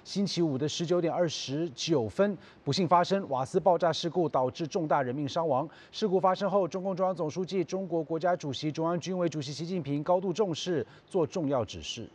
星期五的19点29分，不幸发生瓦斯爆炸事故，导致重大人命伤亡。事故发生后，中共中央总书记、中国国家主席、中央军委主席习近平高度重视，作重要指示。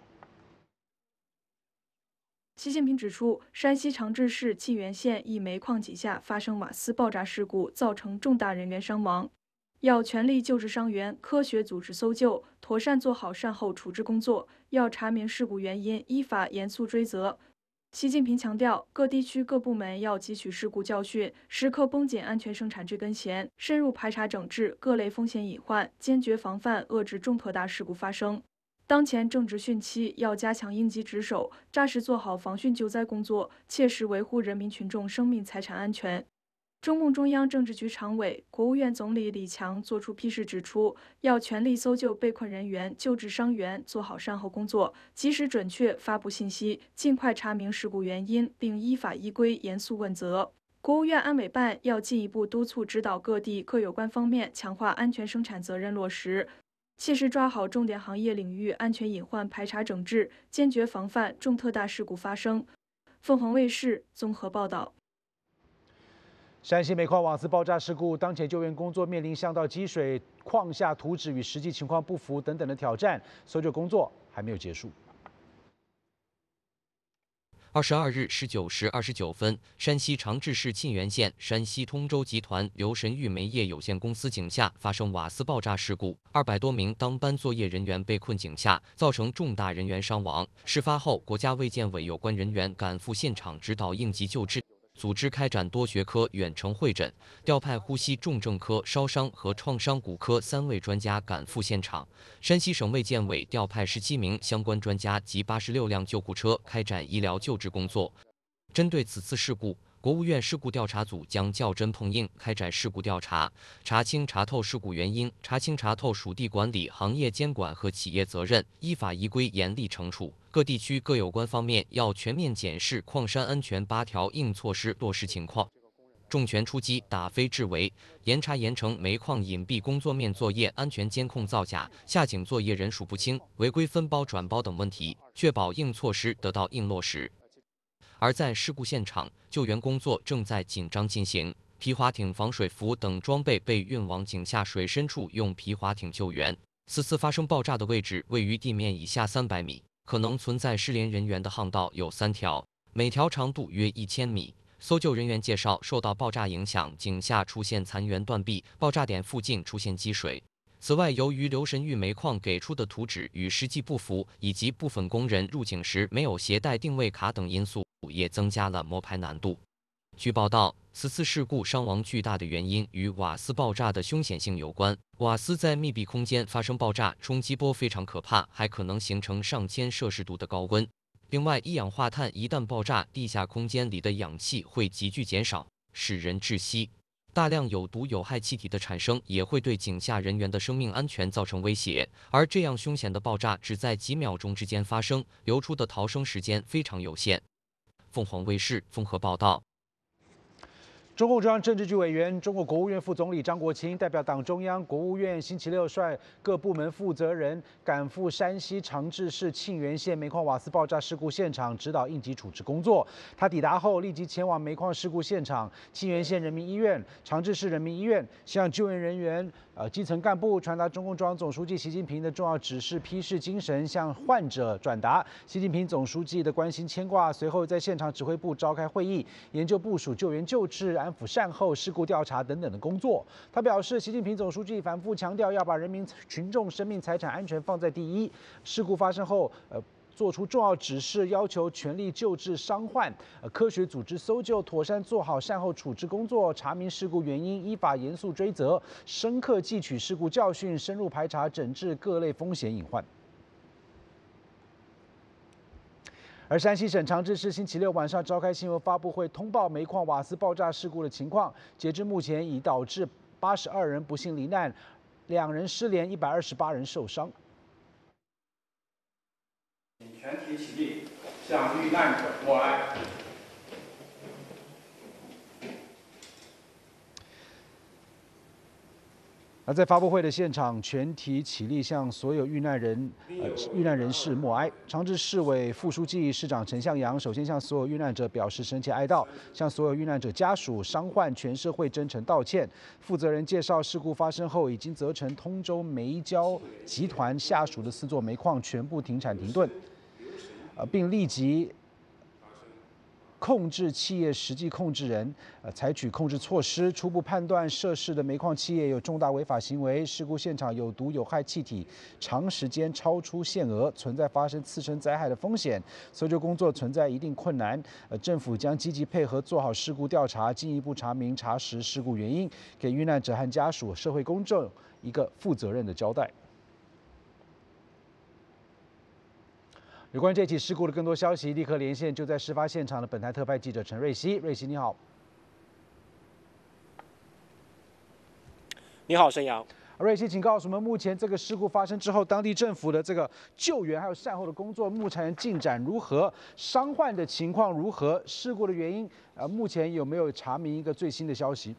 习近平指出，山西长治市沁源县一煤矿井下发生瓦斯爆炸事故，造成重大人员伤亡，要全力救治伤员，科学组织搜救，妥善做好善后处置工作，要查明事故原因，依法严肃追责。习近平强调，各地区各部门要汲取事故教训，时刻绷紧安全生产追根弦，深入排查整治各类风险隐患，坚决防范遏制重特大事故发生。当前正值汛期，要加强应急值守，扎实做好防汛救灾工作，切实维护人民群众生命财产安全。中共中央政治局常委、国务院总理李强作出批示指出，要全力搜救被困人员、救治伤员，做好善后工作，及时准确发布信息，尽快查明事故原因，并依法依规严肃问责。国务院安委办要进一步督促指导各地各有关方面强化安全生产责任落实，切实抓好重点行业领域安全隐患排查整治，坚决防范重特大事故发生。凤凰卫视综合报道。 山西煤矿瓦斯爆炸事故，当前救援工作面临巷道积水、矿下图纸与实际情况不符等等的挑战，搜救工作还没有结束。 22日19时29分，山西长治市沁源县山西通州集团刘神玉煤业有限公司井下发生瓦斯爆炸事故，200多名当班作业人员被困井下，造成重大人员伤亡。事发后，国家卫健委有关人员赶赴现场指导应急救治。组织开展多学科远程会诊，调派呼吸重症科、烧伤和创伤骨科3位专家赶赴现场。山西省卫健委调派17名相关专家及86辆救护车开展医疗救治工作。针对此次事故，国务院事故调查组将较真碰硬开展事故调查，查清查透事故原因，查清查透属地管理、行业监管和企业责任，依法依规严厉惩处。各地区各有关方面要全面检视矿山安全8条硬措施落实情况，重拳出击，打非治为，严查严惩煤矿隐蔽工作面作业安全监控造假、下井作业人数不清、违规分包转包等问题，确保硬措施得到硬落实。而在事故现场，救援工作正在紧张进行，皮划艇、防水服等装备被运往井下水深处，用皮划艇救援。此次发生爆炸的位置位于地面以下300米，可能存在失联人员的巷道有3条，每条长度约1000米。搜救人员介绍，受到爆炸影响，井下出现残垣断壁，爆炸点附近出现积水。此外，由于刘神玉煤矿给出的图纸与实际不符，以及部分工人入井时没有携带定位卡等因素，也增加了摸排难度。据报道，此次事故伤亡巨大的原因与瓦斯爆炸的凶险性有关。瓦斯在密闭空间发生爆炸，冲击波非常可怕，还可能形成上千摄氏度的高温。另外，一氧化碳一旦爆炸，地下空间里的氧气会急剧减少，使人窒息。大量有毒有害气体的产生也会对井下人员的生命安全造成威胁，而这样凶险的爆炸只在几秒钟之间发生，流出的逃生时间非常有限。凤凰卫视综合报道。 中共中央政治局委员、中国国务院副总理张国清代表党中央、国务院星期六率各部门负责人赶赴山西长治市沁源县煤矿瓦斯爆炸事故现场，指导应急处置工作。他抵达后，立即前往煤矿事故现场、沁源县人民医院、长治市人民医院，向救援人员、基层干部传达中共中央总书记习近平的重要指示批示精神，向患者转达习近平总书记的关心牵挂。随后在现场指挥部召开会议，研究部署救援救治、安抚善后、事故调查等等的工作。他表示，习近平总书记反复强调要把人民群众生命财产安全放在第一。事故发生后，做出重要指示，要求全力救治伤患，科学组织搜救，妥善做好善后处置工作，查明事故原因，依法严肃追责，深刻汲取事故教训，深入排查整治各类风险隐患。而山西省长治市星期六晚上召开新闻发布会，通报煤矿瓦斯爆炸事故的情况。截至目前，已导致82人不幸罹难，2人失联，128人受伤。 全体起立，向遇难者默哀。 而在发布会的现场，全体起立向所有遇难人士默哀。长治市委副书记、市长陈向阳首先向所有遇难者表示深切哀悼，向所有遇难者家属、伤患、全社会真诚道歉。负责人介绍，事故发生后，已经责成通州煤焦集团下属的4座煤矿全部停产停顿，并立即控制企业实际控制人，采取控制措施，初步判断涉事的煤矿企业有重大违法行为，事故现场有毒有害气体长时间超出限额，存在发生次生灾害的风险，搜救工作存在一定困难。政府将积极配合做好事故调查，进一步查明查实事故原因，给遇难者和家属、社会公众一个负责任的交代。有关这起事故的更多消息，立刻连线就在事发现场的本台特派记者陈瑞熙。瑞熙，你好。 你好，沈阳。 瑞熙，请告诉我们，目前这个事故发生之后，当地政府的这个救援还有善后的工作，目前进展如何？伤患的情况如何？事故的原因，目前有没有查明一个最新的消息？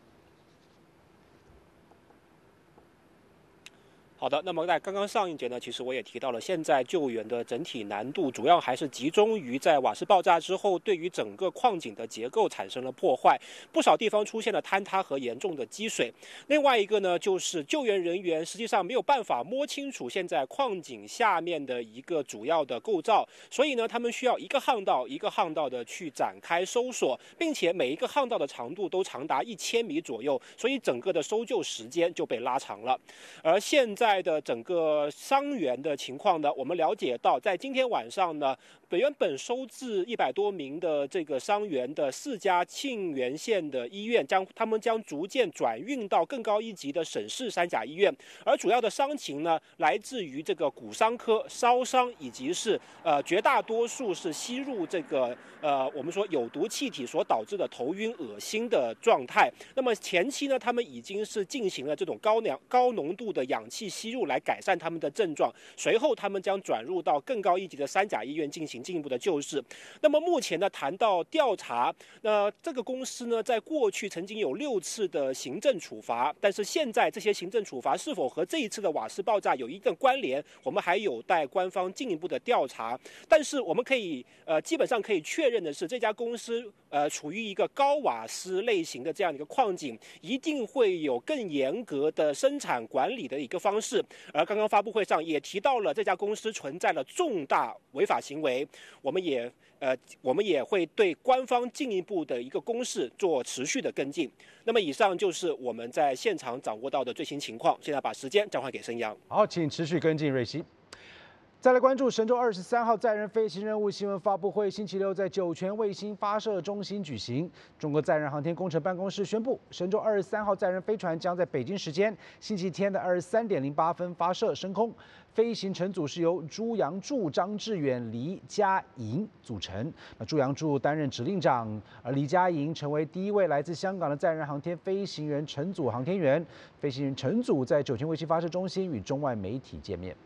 好的，那么在刚刚上一节呢，其实我也提到了，现在救援的整体难度主要还是集中于在瓦斯爆炸之后，对于整个矿井的结构产生了破坏，不少地方出现了坍塌和严重的积水。另外一个呢，就是救援人员实际上没有办法摸清楚现在矿井下面的一个主要的构造，所以呢，他们需要一个巷道一个巷道的去展开搜索，并且每一个巷道的长度都长达1000米左右，所以整个的搜救时间就被拉长了。而现在的整个伤员的情况呢，我们了解到，在今天晚上呢，原本收治100多名的这个伤员的4家沁源县的医院，他们将逐渐转运到更高一级的省市3甲医院，而主要的伤情呢，来自于这个骨伤科、烧伤，以及是绝大多数是吸入这个我们说有毒气体所导致的头晕、恶心的状态。那么前期呢，他们已经是进行了这种高浓度的氧气吸入来改善他们的症状，随后他们将转入到更高一级的3甲医院进行进一步的救治。那么目前呢，谈到调查，那这个公司呢，在过去曾经有6次的行政处罚，但是现在这些行政处罚是否和这一次的瓦斯爆炸有一定关联，我们还有待官方进一步的调查。但是我们可以基本上可以确认的是，这家公司处于一个高瓦斯类型的这样的一个矿井，一定会有更严格的生产管理的一个方式。而刚刚发布会上也提到了这家公司存在了重大违法行为，我们也会对官方进一步的一个公示做持续的跟进。那么以上就是我们在现场掌握到的最新情况，现在把时间交还给申阳。 好，请持续跟进瑞熙。再来关注神舟23号载人飞行任务新闻发布会，星期六在酒泉卫星发射中心举行。中国载人航天工程办公室宣布，神舟23号载人飞船将在北京时间星期天的23点08分发射升空。飞行乘组是由朱杨柱、张志远、黎佳莹组成。朱杨柱担任指令长，而黎佳莹成为第一位来自香港的载人航天飞行员乘组航天员。飞行员乘组在酒泉卫星发射中心与中外媒体见面。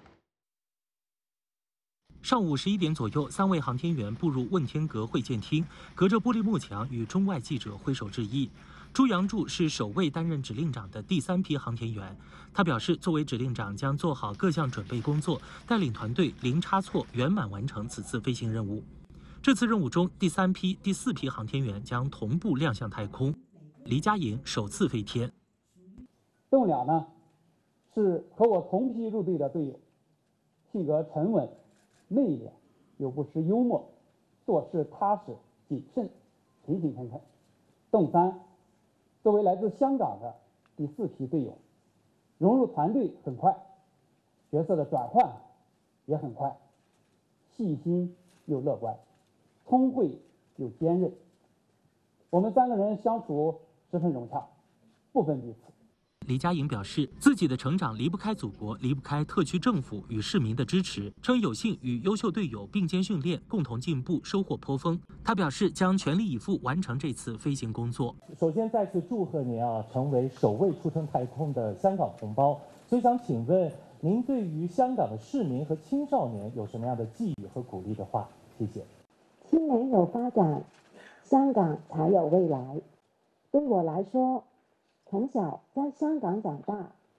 上午11点左右，3位航天员步入问天阁会见厅，隔着玻璃幕墙与中外记者挥手致意。朱杨柱是首位担任指令长的第3批航天员，他表示，作为指令长将做好各项准备工作，带领团队零差错圆满完成此次飞行任务。这次任务中，第3批、第4批航天员将同步亮相太空。黎佳莹首次飞天。 邓俩呢，是和我同批入队的队友，性格沉稳内敛，又不失幽默，做事踏实谨慎，勤勤恳恳。邓三作为来自香港的第4批队友，融入团队很快，角色的转换也很快，细心又乐观，聪慧又坚韧。我们3个人相处十分融洽，不分彼此。 黎佳莹表示，自己的成长离不开祖国，离不开特区政府与市民的支持，称有幸与优秀队友并肩训练，共同进步，收获颇丰。他表示将全力以赴完成这次飞行工作。 首先再次祝贺您成为首位出征太空的香港同胞。所以想请问您对于香港的市民和青少年有什么样的寄语和鼓励的话？谢谢。 青年有发展，香港才有未来。对我来说，从小在香港长大，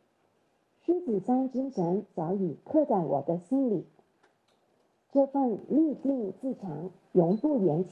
狮子山精神早已刻在我的心里。这份立定自强、永不言弃